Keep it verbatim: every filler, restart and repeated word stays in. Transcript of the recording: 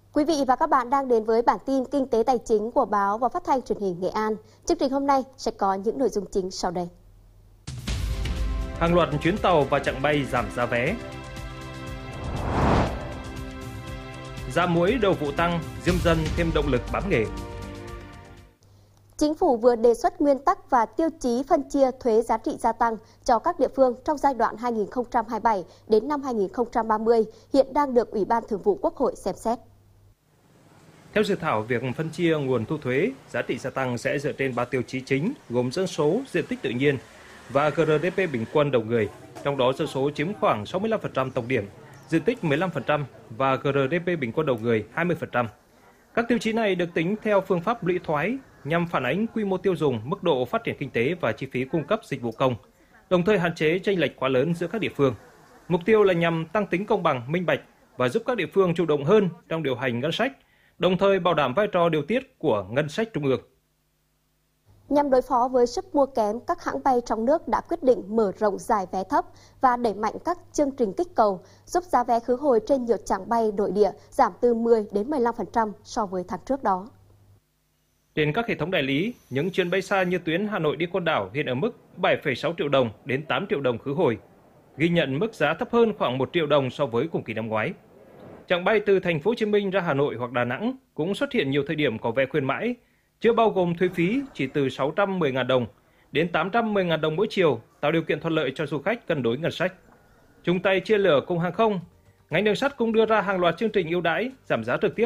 Quý vị và các bạn đang đến với bản tin kinh tế tài chính của báo và phát thanh truyền hình Nghệ An. Chương trình hôm nay sẽ có những nội dung chính sau đây. Hàng loạt chuyến tàu và chặng bay giảm giá vé. Giá muối đầu vụ tăng, diêm dân thêm động lực bám nghề. Chính phủ vừa đề xuất nguyên tắc và tiêu chí phân chia thuế giá trị gia tăng cho các địa phương trong giai đoạn hai nghìn không trăm hai mươi bảy đến năm hai nghìn không trăm ba mươi, hiện đang được Ủy ban Thường vụ Quốc hội xem xét. Theo dự thảo, việc phân chia nguồn thu thuế giá trị gia tăng sẽ dựa trên ba tiêu chí chính gồm dân số, diện tích tự nhiên và giê đê pê bình quân đầu người, trong đó dân số chiếm khoảng sáu mươi lăm phần trăm tổng điểm, diện tích mười lăm phần trăm và giê đê pê bình quân đầu người hai mươi phần trăm. Các tiêu chí này được tính theo phương pháp lũy thoái nhằm phản ánh quy mô tiêu dùng, mức độ phát triển kinh tế và chi phí cung cấp dịch vụ công, đồng thời hạn chế chênh lệch quá lớn giữa các địa phương. Mục tiêu là nhằm tăng tính công bằng, minh bạch và giúp các địa phương chủ động hơn trong điều hành ngân sách, đồng thời bảo đảm vai trò điều tiết của ngân sách trung ương. Nhằm đối phó với sức mua kém, các hãng bay trong nước đã quyết định mở rộng giải vé thấp và đẩy mạnh các chương trình kích cầu, giúp giá vé khứ hồi trên nhiều chặng bay nội địa giảm từ mười đến mười lăm phần trăm so với tháng trước đó. Trên các hệ thống đại lý, những chuyến bay xa như tuyến Hà Nội đi Côn Đảo hiện ở mức bảy phẩy sáu triệu đồng đến tám triệu đồng khứ hồi, ghi nhận mức giá thấp hơn khoảng một triệu đồng so với cùng kỳ năm ngoái. Chặng bay từ thành phố Hồ Chí Minh ra Hà Nội hoặc Đà Nẵng cũng xuất hiện nhiều thời điểm có vé khuyến mãi, chưa bao gồm thuế phí, chỉ từ sáu trăm mười nghìn đồng đến tám trăm mười nghìn đồng mỗi chiều, tạo điều kiện thuận lợi cho du khách cân đối ngân sách. Chung tay chia lửa cùng hàng không, ngành đường sắt cũng đưa ra hàng loạt chương trình ưu đãi giảm giá trực tiếp